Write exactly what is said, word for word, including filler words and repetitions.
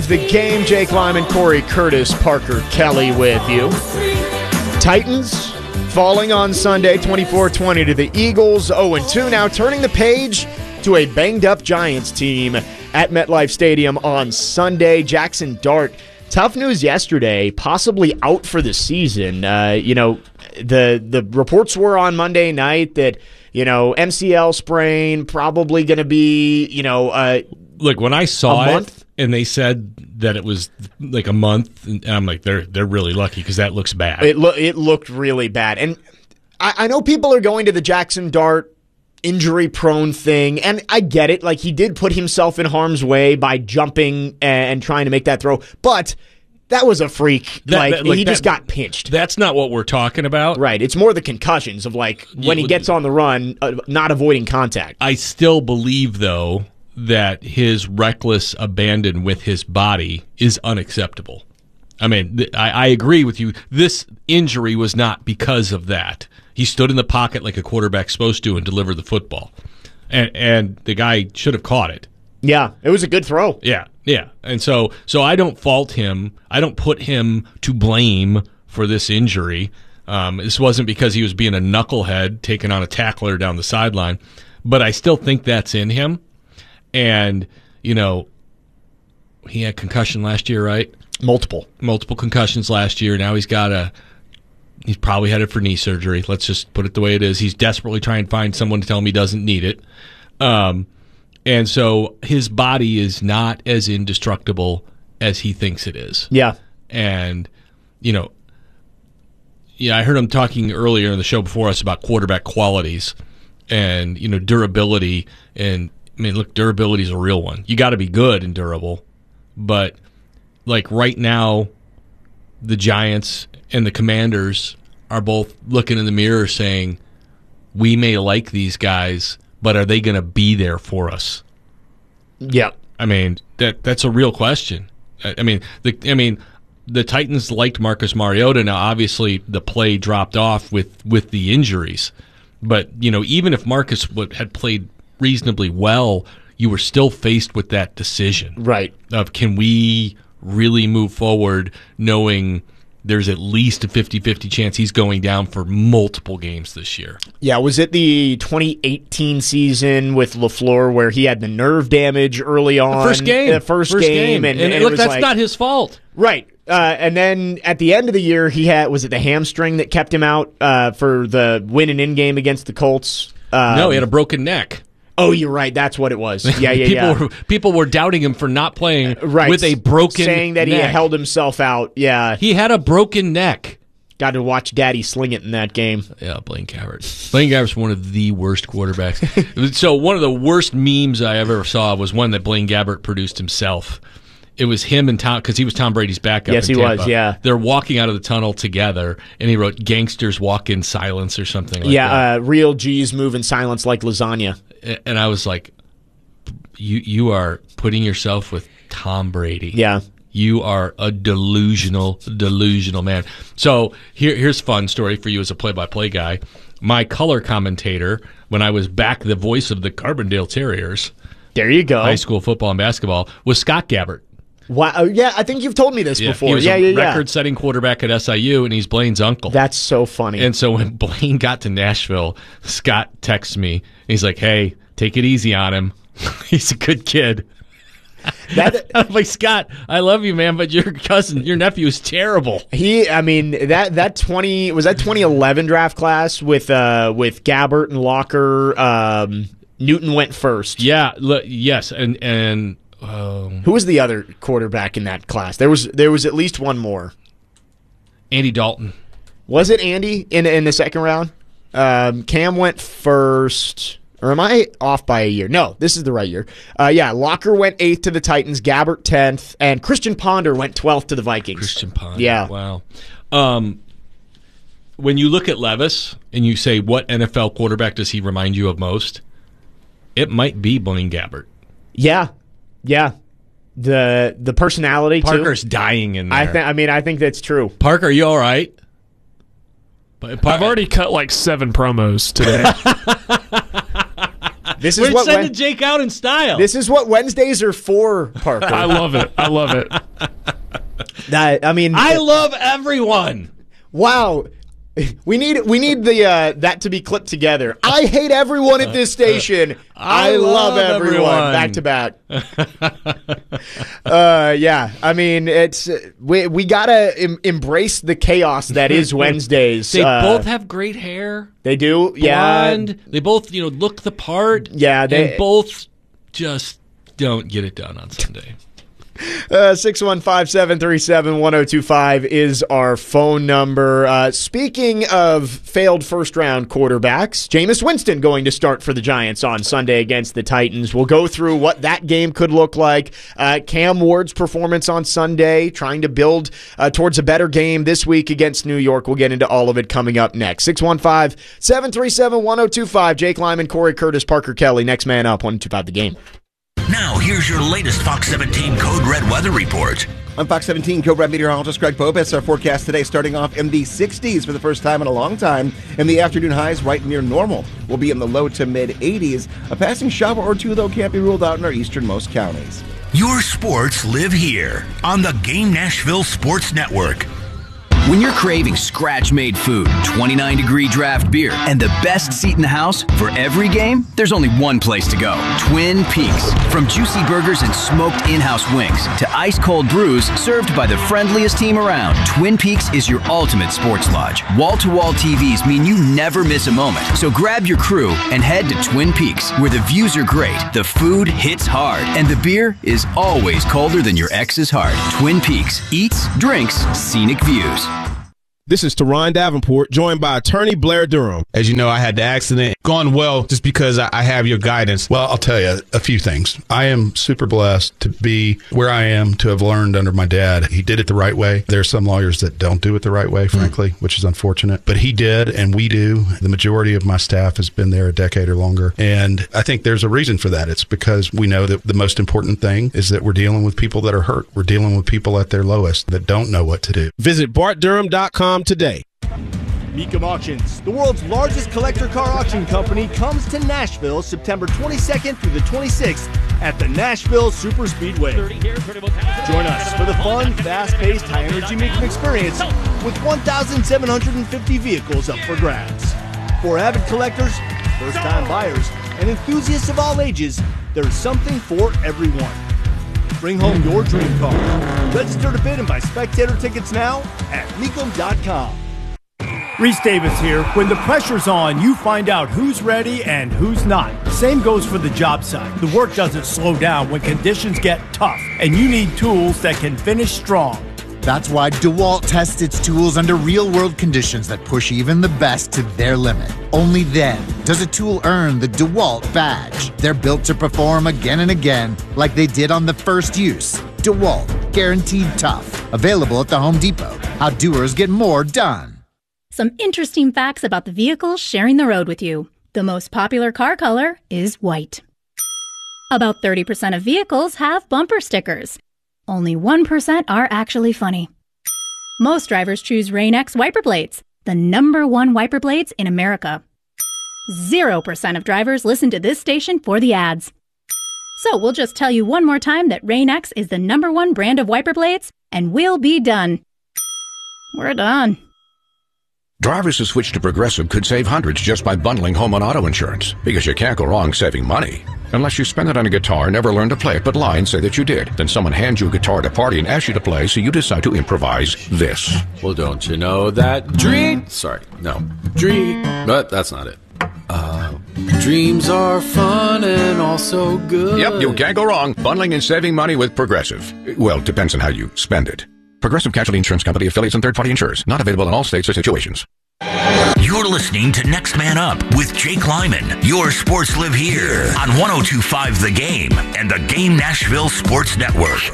The Game. Jake Lyman, Corey Curtis, Parker Kelly with you. Titans falling on Sunday, twenty-four twenty to the Eagles, oh and two. Now turning the page to a banged-up Giants team at MetLife Stadium on Sunday. Jackson Dart, tough news yesterday, possibly out for the season. Uh, you know, the the reports were on Monday night that, you know, M C L sprain, probably going to be, you know, uh, Look, when I saw a it month? and they said that it was like a month, and I'm like, they're they're really lucky because that looks bad. It, lo- it looked really bad. And I, I know people are going to the Jackson Dart injury-prone thing, and I get it. Like, he did put himself in harm's way by jumping and trying to make that throw. But that was a freak. That- like, that- like he that- just got pinched. That's not what we're talking about. Right. It's more the concussions of, like, when he gets on the run, uh, not avoiding contact. I still believe, though, that his reckless abandon with his body is unacceptable. I mean, th- I, I agree with you. This injury was not because of that. He stood in the pocket like a quarterback's supposed to and delivered the football. And and the guy should have caught it. Yeah, it was a good throw. Yeah, yeah. And so so I don't fault him. I don't put him to blame for this injury. Um, this wasn't because he was being a knucklehead taking on a tackler down the sideline. But I still think that's in him. And, you know, he had concussion last year, right? Multiple. Multiple concussions last year. Now he's got a – he's probably headed for knee surgery. Let's just put it the way it is. He's desperately trying to find someone to tell him he doesn't need it. Um, and so his body is not as indestructible as he thinks it is. Yeah. And, you know, yeah, I heard him talking earlier in the show before us about quarterback qualities and, you know, durability. And, I mean, look, durability is a real one. You got to be good and durable. But, like, right now, the Giants and the Commanders are both looking in the mirror saying, we may like these guys, but are they going to be there for us? Yeah. I mean, that that's a real question. I, I mean, the I mean, the Titans liked Marcus Mariota. Now, obviously, the play dropped off with, with the injuries. But, you know, even if Marcus would, had played reasonably well, you were still faced with that decision. Right. Of can we really move forward knowing there's at least a fifty-fifty chance he's going down for multiple games this year. Yeah, was it the twenty eighteen season with LaFleur where he had the nerve damage early on? The first game. The first, first game. game. And, and, and look, it was that's like, not his fault. Right. Uh, and then at the end of the year, he had, was it the hamstring that kept him out uh, for the win and in game against the Colts? Um, No, he had a broken neck. Oh, you're right. That's what it was. Yeah, yeah, people yeah. Were, people were doubting him for not playing right. with a broken saying that neck. he held himself out. Yeah. He had a broken neck. Got to watch Daddy sling it in that game. Yeah, Blaine Gabbert. Blaine Gabbert's one of the worst quarterbacks. So one of the worst memes I ever saw was one that Blaine Gabbert produced himself. It was him and Tom, because he was Tom Brady's backup. Yes, in he Tampa. was, yeah. They're walking out of the tunnel together, and he wrote, "Gangsters walk in silence," or something like yeah, that. Yeah, uh, real G's move in silence like lasagna. And I was like, you you are putting yourself with Tom Brady. Yeah. You are a delusional, delusional man. So here, here's a fun story for you as a play-by-play guy. My color commentator, when I was back the voice of the Carbondale Terriers, there you go, high school football and basketball, was Scott Gabbert. Wow. Oh, yeah, I think you've told me this Yeah, before. He was yeah, a yeah, yeah. record-setting quarterback at S I U, and he's Blaine's uncle. That's so funny. And so when Blaine got to Nashville, Scott texts me, and he's like, "Hey, take it easy on him. He's a good kid." That, I'm like, Scott, I love you, man, but your cousin, your nephew is terrible. He, I mean, that that twenty was that twenty eleven draft class with uh with Gabbert and Locker. Um, Newton went first. Yeah, l- yes, and and um, who was the other quarterback in that class? There was there was at least one more. Andy Dalton. Was it Andy in in the second round? Um, Cam went first. Or am I off by a year? No, this is the right year. Uh, yeah, Locker went eighth to the Titans, Gabbert tenth, and Christian Ponder went twelfth to the Vikings. Christian Ponder, yeah. Wow. Um, when you look at Levis and you say, what N F L quarterback does he remind you of most? It might be Blaine Gabbert. Yeah, yeah. The the personality, Parker's too. dying in there. I, th- I mean, I think that's true. Parker, are you all right? I've already cut like seven promos today. This is We're what sending Wen- Jake out in style. This is what Wednesdays are for, Parker. I love it. I love it. That, I mean, I love everyone. wow. We need we need the uh, that to be clipped together. I hate everyone at this station. I, I love, love everyone. everyone. Back to back. Uh, yeah, I mean it's we we gotta em- embrace the chaos that is Wednesdays. They uh, both have great hair. they do. Yeah, Blonde. They both, you know, look the part. Yeah, they- and both just don't get it done on Sunday. Uh, six one five, seven three seven, one oh two five is our phone number. Uh, speaking of failed first-round quarterbacks, Jameis Winston going to start for the Giants on Sunday against the Titans. We'll go through what that game could look like. Uh, Cam Ward's performance on Sunday, trying to build uh, towards a better game this week against New York. We'll get into all of it coming up next. six one five, seven three seven, one oh two five. Jake Lyman, Corey Curtis, Parker Kelly. Next man up, one oh two five The Game. Now, here's your latest Fox seventeen Code Red weather report. I'm Fox seventeen Code Red meteorologist Greg Popis. Our forecast today starting off in the sixties for the first time in a long time. In the afternoon, highs right near normal. We'll be in the low to mid eighties. A passing shower or two, though, can't be ruled out in our easternmost counties. Your sports live here on the Game Nashville Sports Network. When you're craving scratch-made food, twenty-nine degree draft beer, and the best seat in the house for every game, there's only one place to go. Twin Peaks. From juicy burgers and smoked in-house wings to ice-cold brews served by the friendliest team around, Twin Peaks is your ultimate sports lodge. Wall-to-wall T Vs mean you never miss a moment. So grab your crew and head to Twin Peaks, where the views are great, the food hits hard, and the beer is always colder than your ex's heart. Twin Peaks. Eats, drinks, scenic views. This is Teron Davenport, joined by attorney Blair Durham. As you know, I had the accident. Gone well just because I, I have your guidance. Well, I'll tell you a few things. I am super blessed to be where I am, to have learned under my dad. He did it the right way. There are some lawyers that don't do it the right way, frankly, mm. which is unfortunate. But he did, and we do. The majority of my staff has been there a decade or longer. And I think there's a reason for that. It's because we know that the most important thing is that we're dealing with people that are hurt. We're dealing with people at their lowest that don't know what to do. Visit bart durham dot com today. Mecum Auctions, the world's largest collector car auction company, comes to Nashville September twenty-second through the twenty-sixth at the Nashville Super Speedway. Join us for the fun, fast-paced, high-energy Mecum experience with one thousand seven hundred fifty vehicles up for grabs. For avid collectors, first-time buyers, and enthusiasts of all ages, there's something for everyone. Bring home your dream car. Register to bid and buy spectator tickets now at mecum dot com. Reese Davis here. When the pressure's on, you find out who's ready and who's not. Same goes for the job site. The work doesn't slow down when conditions get tough, and you need tools that can finish strong. That's why DeWalt tests its tools under real-world conditions that push even the best to their limit. Only then does a tool earn the DeWalt badge. They're built to perform again and again, like they did on the first use. DeWalt, guaranteed tough. Available at the Home Depot. How doers get more done. Some interesting facts about the vehicles sharing the road with you. The most popular car color is white. About thirty percent of vehicles have bumper stickers. Only one percent are actually funny. Most drivers choose Rain-X wiper blades, the number one wiper blades in America. Zero percent of drivers listen to this station for the ads. So we'll just tell you one more time that Rain-X is the number one brand of wiper blades, and we'll be done. We're done. Drivers who switch to Progressive could save hundreds just by bundling home and auto insurance, because you can't go wrong saving money. Unless you spend it on a guitar, never learn to play it, but lie and say that you did. Then someone hands you a guitar at a party and asks you to play, so you decide to improvise this. Well, don't you know that dream... Sorry, no. Dream... But that's not it. Uh, dreams are fun and also good. Yep, you can't go wrong bundling and saving money with Progressive. Well, depends on how you spend it. Progressive Casualty Insurance Company, affiliates, and third-party insurers. Not available in all states or situations. You're listening to Next Man Up with Jake Lyman. Your sports live here on one oh two point five The Game and the Game Nashville Sports Network.